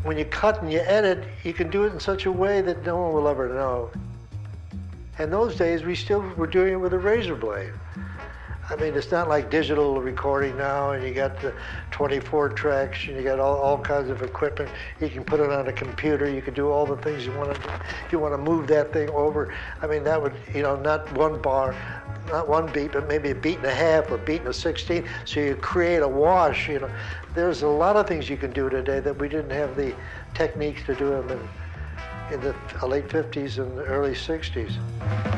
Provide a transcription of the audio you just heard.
When you cut and you edit, you can do it in such a way that no one will ever know. In those days, we still were doing it with a razor blade. I mean, it's not like digital recording now, and you got the 24 tracks, and you got all kinds of equipment. You can put it on a computer. You can do all the things you want to do. If you want to move that thing over, I mean, that would, not one bar, not one beat, but maybe a beat and a half or a beat and a 16. So you create a wash. There's a lot of things you can do today that we didn't have the techniques to do them in the late 50s and the early 60s.